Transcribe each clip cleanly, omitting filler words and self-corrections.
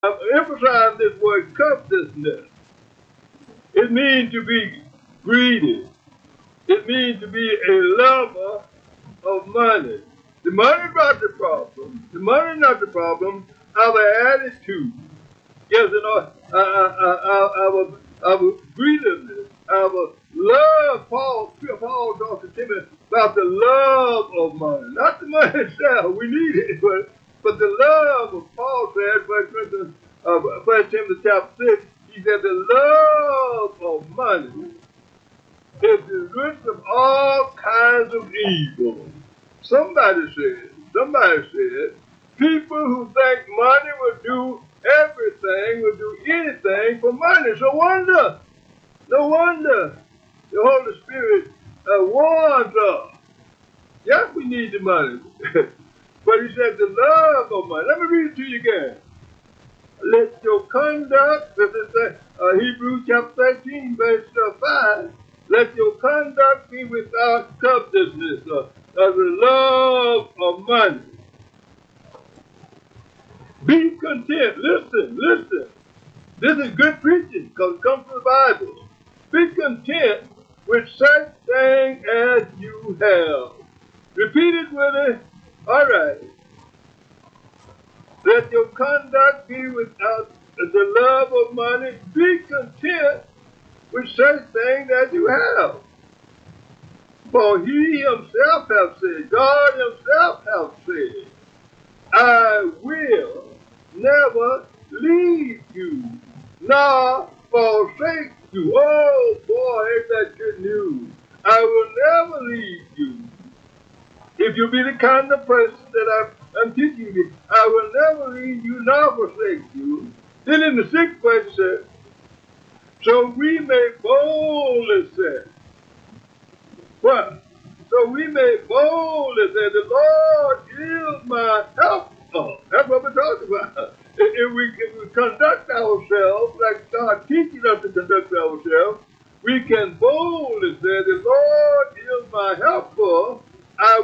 I'm emphasizing this word covetousness. It means to be greedy. It means to be a lover of money. The money is not the problem. The money is not the problem. Our attitude. Yes, our greediness, our love. Paul talks to Timothy about the love of money, not the money itself. We need it, but the love of Paul said, First Timothy chapter 6, he said the love of money is the root of all kinds of evil. Somebody said, people who think money will do everything, will do anything for money. No wonder the Holy Spirit warns us. Yes, we need the money. But he said the love of money. Let me read it to you again. Let your conduct, this is Hebrews chapter 13, verse 5. Let your conduct be without covetousness, the love of money. Be content. Listen. This is good preaching because it comes from the Bible. Be content with such thing as you have. Repeat it with it. All right. Let your conduct be without the love of money. Be content with such things that you have. For he himself hath said, God himself hath said, I will never leave you, nor forsake you. Oh boy, ain't that good news. I will never leave you. If you be the kind of person that I'm teaching you, I will never leave you nor forsake you. Then in the 6th verse it says, so we may boldly say, what? So we may boldly say, the Lord is my helper. That's what we're talking about. If we conduct ourselves like God teaches us to conduct ourselves, we can boldly say, the Lord is my helper. I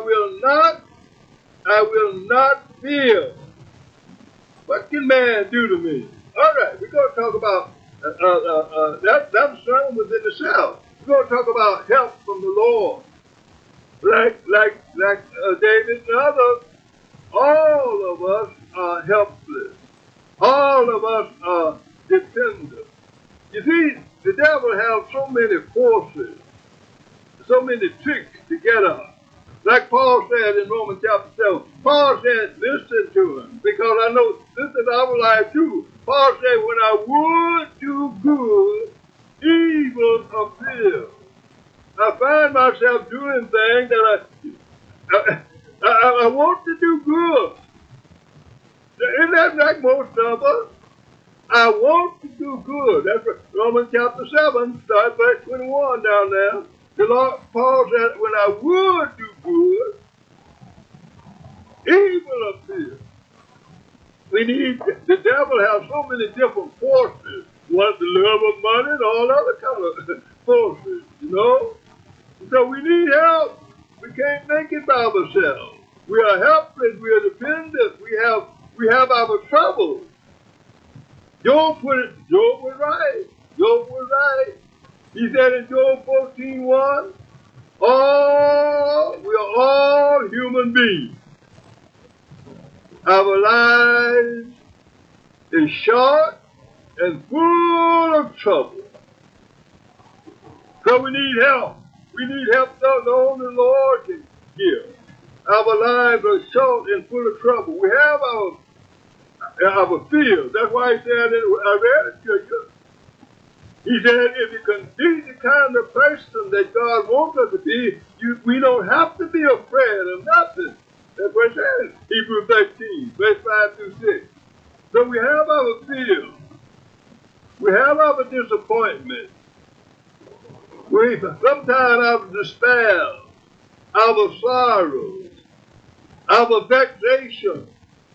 will not fear. What can man do to me? All right, we're going to talk about that sermon was in the South. We're going to talk about help from the Lord. Like David and others, all of us are helpless. All of us are dependent. You see, the devil has so many forces, so many tricks to get us. Like Paul said in Romans chapter 7, Paul said, listen to him, because I know this is our life too. Paul said, when I would do good, evil appears. I find myself doing things that I want to do good. Isn't that like most of us? I want to do good. That's what Romans chapter 7, start verse 21 down there. The Lord, Paul said, when I would do good, evil appears. We need, the devil has so many different forces. One, the love of money and all other kind of forces, you know? So we need help. We can't make it by ourselves. We are helpless. We are dependent. We have our troubles. Job was right. Job was right. He said in Job 14:1, we are all human beings. Our lives is short and full of trouble. So we need help. We need help that only the Lord can give. Our lives are short and full of trouble. We have our fears. That's why he said, I read it to you. He said, if you can be the kind of person that God wants us to be, we don't have to be afraid of nothing. That's what it says, Hebrews 13, verse 5 through 6. So we have our fears. We have our disappointment. We sometimes our despair, our sorrows, our vexation,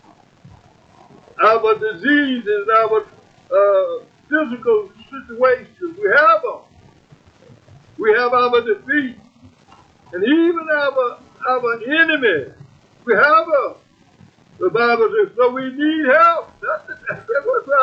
our diseases, our physical situations. We have them. We have our defeat. And even our enemies. We have them. The Bible says, so we need help. That's what